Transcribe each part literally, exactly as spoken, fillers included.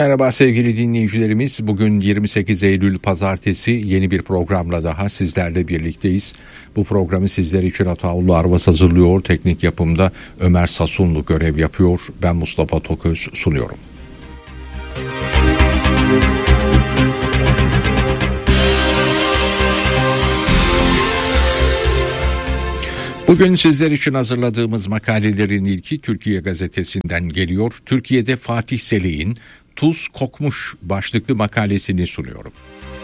Merhaba sevgili dinleyicilerimiz. Bugün yirmi sekiz Eylül Pazartesi, yeni bir programla daha sizlerle birlikteyiz. Bu programı sizler için Ataullah Arvas hazırlıyor. Teknik yapımda Ömer Sasunlu görev yapıyor. Ben Mustafa Toköz sunuyorum. Bugün sizler için hazırladığımız makalelerin ilki Türkiye Gazetesi'nden geliyor. Türkiye'de Fatih Selek'in "Tuz kokmuş" başlıklı makalesini sunuyorum.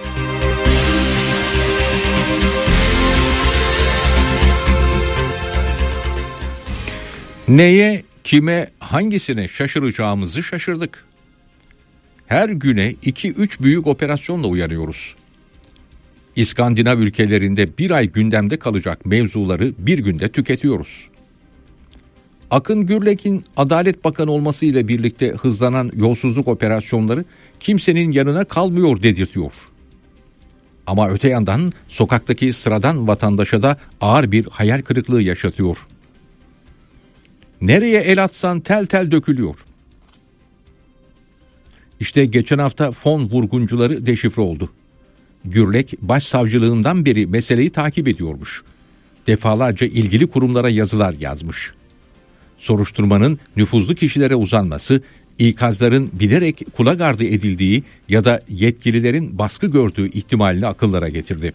Neye, kime, hangisine şaşıracağımızı şaşırdık. Her güne iki üç büyük operasyonla uyanıyoruz. İskandinav ülkelerinde bir ay gündemde kalacak mevzuları bir günde tüketiyoruz. Akın Gürlek'in Adalet Bakanı olmasıyla birlikte hızlanan yolsuzluk operasyonları kimsenin yanına kalmıyor dedirtiyor. Ama öte yandan sokaktaki sıradan vatandaşa da ağır bir hayal kırıklığı yaşatıyor. Nereye el atsan tel tel dökülüyor. İşte geçen hafta fon vurguncuları deşifre oldu. Gürlek başsavcılığından beri meseleyi takip ediyormuş. Defalarca ilgili kurumlara yazılar yazmış. Soruşturmanın nüfuzlu kişilere uzanması, ikazların bilerek kulak ardı edildiği ya da yetkililerin baskı gördüğü ihtimalini akıllara getirdi.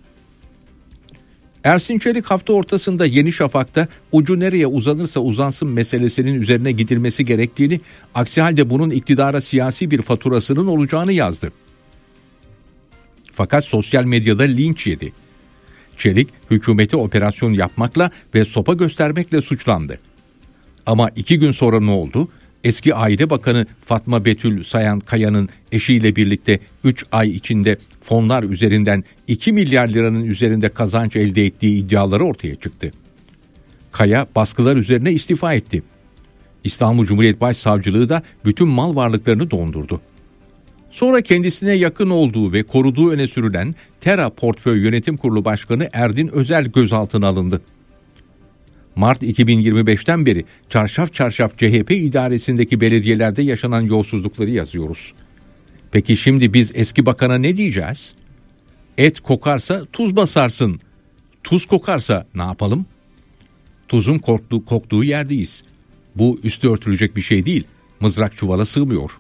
Ersin Çelik hafta ortasında Yeni Şafak'ta ucu nereye uzanırsa uzansın meselesinin üzerine gidilmesi gerektiğini, aksi halde bunun iktidara siyasi bir faturasının olacağını yazdı. Fakat sosyal medyada linç yedi. Çelik hükümeti operasyon yapmakla ve sopa göstermekle suçlandı. Ama iki gün sonra ne oldu? Eski Aile Bakanı Fatma Betül Sayan Kaya'nın eşiyle birlikte üç ay içinde fonlar üzerinden iki milyar liranın üzerinde kazanç elde ettiği iddiaları ortaya çıktı. Kaya baskılar üzerine istifa etti. İstanbul Cumhuriyet Başsavcılığı da bütün mal varlıklarını dondurdu. Sonra kendisine yakın olduğu ve koruduğu öne sürülen Tera Portföy Yönetim Kurulu Başkanı Erdin Özel gözaltına alındı. Mart iki bin yirmi beşten beri çarşaf çarşaf C H P idaresindeki belediyelerde yaşanan yolsuzlukları yazıyoruz. Peki şimdi biz eski bakana ne diyeceğiz? Et kokarsa tuz basarsın. Tuz kokarsa ne yapalım? Tuzun koktuğu, koktuğu yerdeyiz. Bu üstü örtülecek bir şey değil. Mızrak çuvala sığmıyor.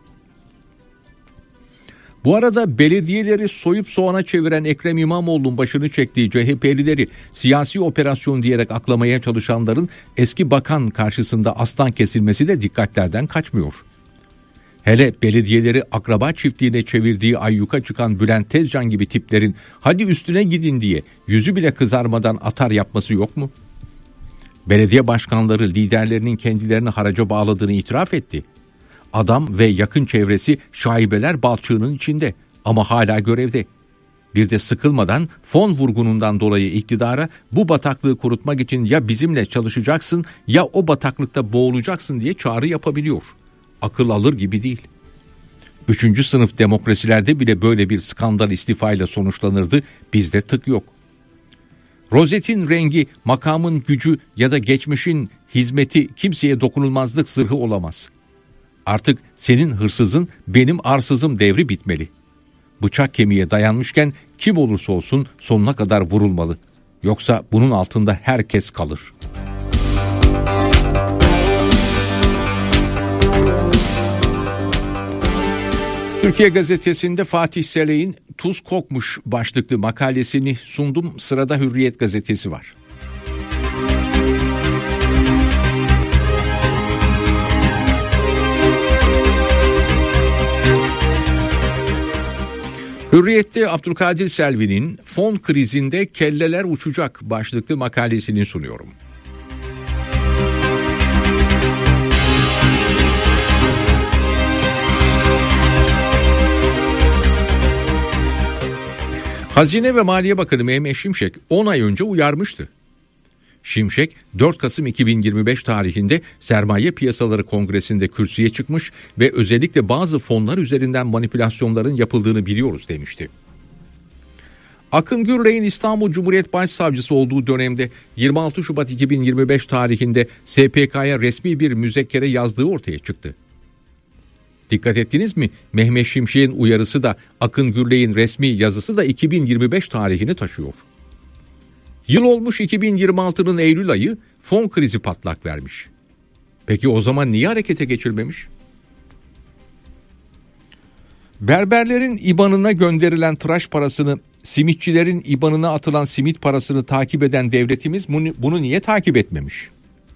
Bu arada belediyeleri soyup soğana çeviren Ekrem İmamoğlu'nun başını çektiği C H P'lileri siyasi operasyon diyerek aklamaya çalışanların eski bakan karşısında aslan kesilmesi de dikkatlerden kaçmıyor. Hele belediyeleri akraba çiftliğine çevirdiği ayyuka çıkan Bülent Tezcan gibi tiplerin hadi üstüne gidin diye yüzü bile kızarmadan atar yapması yok mu? Belediye başkanları liderlerinin kendilerini haraca bağladığını itiraf etti. Adam ve yakın çevresi şaibeler balçığının içinde ama hala görevde. Bir de sıkılmadan fon vurgunundan dolayı iktidara bu bataklığı kurutmak için ya bizimle çalışacaksın ya o bataklıkta boğulacaksın diye çağrı yapabiliyor. Akıl alır gibi değil. Üçüncü sınıf demokrasilerde bile böyle bir skandal istifayla sonuçlanırdı. Bizde tık yok. Rozetin rengi, makamın gücü ya da geçmişin hizmeti kimseye dokunulmazlık zırhı olamaz. Artık senin hırsızın benim arsızım devri bitmeli. Bıçak kemiğe dayanmışken kim olursa olsun sonuna kadar vurulmalı. Yoksa bunun altında herkes kalır. Türkiye Gazetesi'nde Fatih Selek'in "Tuz kokmuş" başlıklı makalesini sundum. Sırada Hürriyet Gazetesi var. Hürriyet'te Abdülkadir Selvi'nin "Fon krizinde kelleler uçacak" başlıklı makalesini sunuyorum. Hazine ve Maliye Bakanı Mehmet Şimşek on ay önce uyarmıştı. Şimşek dört Kasım iki bin yirmi beş tarihinde Sermaye Piyasaları Kongresi'nde kürsüye çıkmış ve özellikle bazı fonlar üzerinden manipülasyonların yapıldığını biliyoruz demişti. Akın Gürlek'in İstanbul Cumhuriyet Başsavcısı olduğu dönemde yirmi altı Şubat iki bin yirmi beş tarihinde S P K'ya resmi bir müzekkere yazdığı ortaya çıktı. Dikkat ettiniz mi? Mehmet Şimşek'in uyarısı da, Akın Gürlek'in resmi yazısı da iki bin yirmi beş tarihini taşıyor. Yıl olmuş iki bin yirmi altının Eylül ayı, fon krizi patlak vermiş. Peki o zaman niye harekete geçilmemiş? Berberlerin İBAN'ına gönderilen tıraş parasını, simitçilerin İBAN'ına atılan simit parasını takip eden devletimiz bunu, bunu niye takip etmemiş?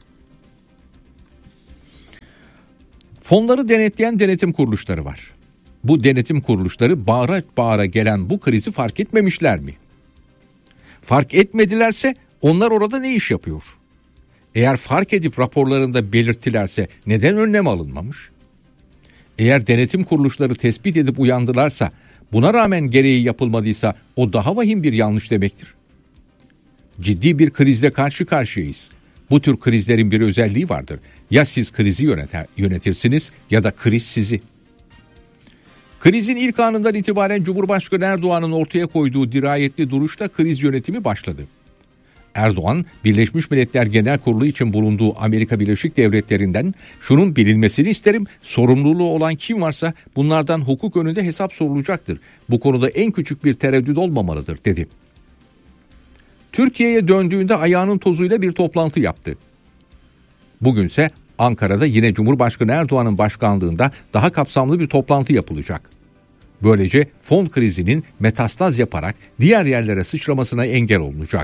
Fonları denetleyen denetim kuruluşları var. Bu denetim kuruluşları bağıra bağıra gelen bu krizi fark etmemişler mi? Fark etmedilerse onlar orada ne iş yapıyor? Eğer fark edip raporlarında belirttilerse neden önlem alınmamış? Eğer denetim kuruluşları tespit edip uyandılarsa, buna rağmen gereği yapılmadıysa o daha vahim bir yanlış demektir. Ciddi bir krizle karşı karşıyayız. Bu tür krizlerin bir özelliği vardır. Ya siz krizi yöneter, yönetirsiniz ya da kriz sizi. Krizin ilk anından itibaren Cumhurbaşkanı Erdoğan'ın ortaya koyduğu dirayetli duruşla kriz yönetimi başladı. Erdoğan, Birleşmiş Milletler Genel Kurulu için bulunduğu Amerika Birleşik Devletleri'nden şunun bilinmesini isterim, sorumluluğu olan kim varsa bunlardan hukuk önünde hesap sorulacaktır. Bu konuda en küçük bir tereddüt olmamalıdır, dedi. Türkiye'ye döndüğünde ayağının tozuyla bir toplantı yaptı. Bugünse Ankara'da yine Cumhurbaşkanı Erdoğan'ın başkanlığında daha kapsamlı bir toplantı yapılacak. Böylece fon krizinin metastaz yaparak diğer yerlere sıçramasına engel olunacak.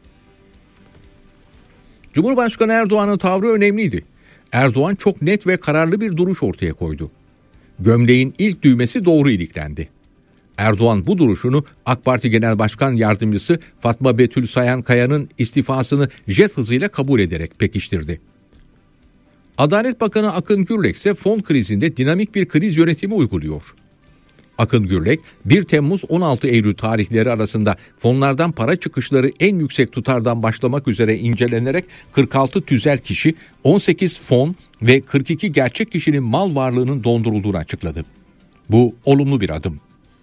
Cumhurbaşkanı Erdoğan'ın tavrı önemliydi. Erdoğan çok net ve kararlı bir duruş ortaya koydu. Gömleğin ilk düğmesi doğru iliklendi. Erdoğan bu duruşunu AK Parti Genel Başkan Yardımcısı Fatma Betül Sayan Kaya'nın istifasını jet hızıyla kabul ederek pekiştirdi. Adalet Bakanı Akın Gürlek ise fon krizinde dinamik bir kriz yönetimi uyguluyor. Akın Gürlek, bir Temmuz on altı Eylül tarihleri arasında fonlardan para çıkışları en yüksek tutardan başlamak üzere incelenerek kırk altı tüzel kişi, on sekiz fon ve kırk iki gerçek kişinin mal varlığının dondurulduğunu açıkladı. Bu olumlu bir adım.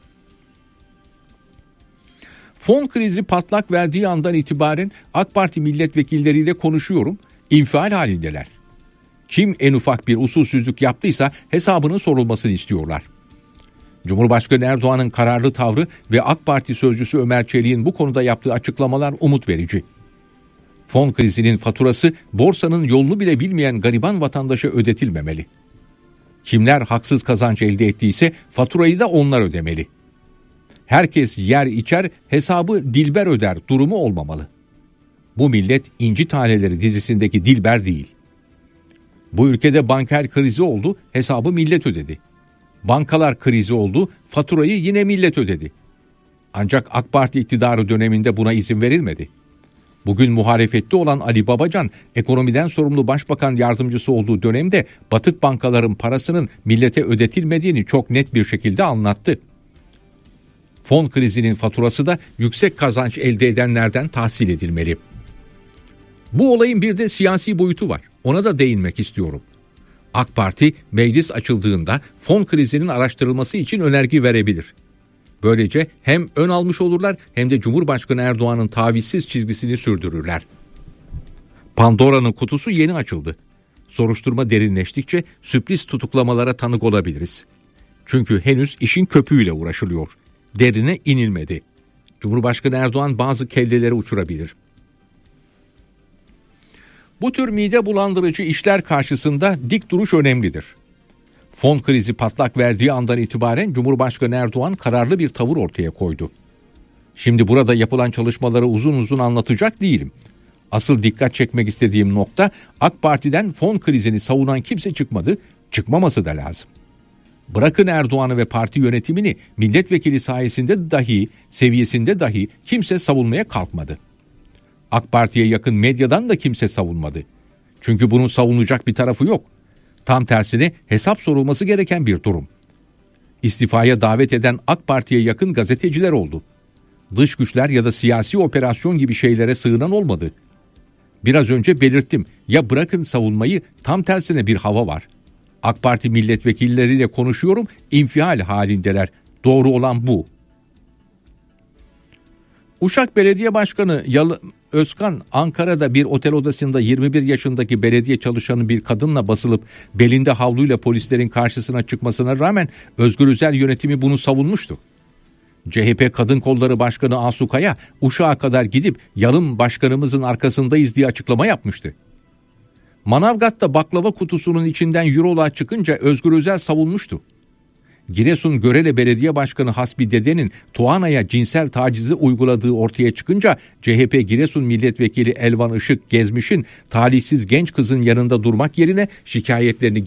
Fon krizi patlak verdiği andan itibaren AK Parti milletvekilleriyle konuşuyorum, infial halindeler. Kim en ufak bir usulsüzlük yaptıysa hesabının sorulmasını istiyorlar. Cumhurbaşkanı Erdoğan'ın kararlı tavrı ve AK Parti sözcüsü Ömer Çelik'in bu konuda yaptığı açıklamalar umut verici. Fon krizinin faturası borsanın yolunu bile bilmeyen gariban vatandaşa ödetilmemeli. Kimler haksız kazanç elde ettiyse faturayı da onlar ödemeli. Herkes yer içer, hesabı Dilber öder durumu olmamalı. Bu millet İnci Taneleri dizisindeki Dilber değil. Bu ülkede banker krizi oldu, hesabı millet ödedi. Bankalar krizi oldu, faturayı yine millet ödedi. Ancak AK Parti iktidarı döneminde buna izin verilmedi. Bugün muhalefette olan Ali Babacan, ekonomiden sorumlu başbakan yardımcısı olduğu dönemde batık bankaların parasının millete ödetilmediğini çok net bir şekilde anlattı. Fon krizinin faturası da yüksek kazanç elde edenlerden tahsil edilmeli. Bu olayın bir de siyasi boyutu var. Ona da değinmek istiyorum. AK Parti meclis açıldığında fon krizinin araştırılması için önerge verebilir. Böylece hem ön almış olurlar hem de Cumhurbaşkanı Erdoğan'ın tavizsiz çizgisini sürdürürler. Pandora'nın kutusu yeni açıldı. Soruşturma derinleştikçe sürpriz tutuklamalara tanık olabiliriz. Çünkü henüz işin köpüğüyle uğraşılıyor. Derine inilmedi. Cumhurbaşkanı Erdoğan bazı kelleleri uçurabilir. Bu tür mide bulandırıcı işler karşısında dik duruş önemlidir. Fon krizi patlak verdiği andan itibaren Cumhurbaşkanı Erdoğan kararlı bir tavır ortaya koydu. Şimdi burada yapılan çalışmaları uzun uzun anlatacak değilim. Asıl dikkat çekmek istediğim nokta, AK Parti'den fon krizini savunan kimse çıkmadı, çıkmaması da lazım. Bırakın Erdoğan'ı ve parti yönetimini, milletvekili sayesinde dahi, seviyesinde dahi kimse savunmaya kalkmadı. AK Parti'ye yakın medyadan da kimse savunmadı. Çünkü bunun savunulacak bir tarafı yok. Tam tersine hesap sorulması gereken bir durum. İstifaya davet eden AK Parti'ye yakın gazeteciler oldu. Dış güçler ya da siyasi operasyon gibi şeylere sığınan olmadı. Biraz önce belirttim, ya bırakın savunmayı, tam tersine bir hava var. AK Parti milletvekilleriyle konuşuyorum, infial halindeler. Doğru olan bu. Uşak Belediye Başkanı Yalı, Özkan, Ankara'da bir otel odasında yirmi bir yaşındaki belediye çalışanı bir kadınla basılıp belinde havluyla polislerin karşısına çıkmasına rağmen Özgür Özel yönetimi bunu savunmuştu. C H P Kadın Kolları Başkanı Asu Kaya, Uşak'a kadar gidip yarım başkanımızın arkasındayız diye açıklama yapmıştı. Manavgat'ta baklava kutusunun içinden Euro'lar çıkınca Özgür Özel savunmuştu. Giresun Görele Belediye Başkanı Hasbi Dede'nin Tuana'ya cinsel tacizi uyguladığı ortaya çıkınca C H P Giresun Milletvekili Elvan Işık Gezmiş'in talihsiz genç kızın yanında durmak yerine şikayetlerini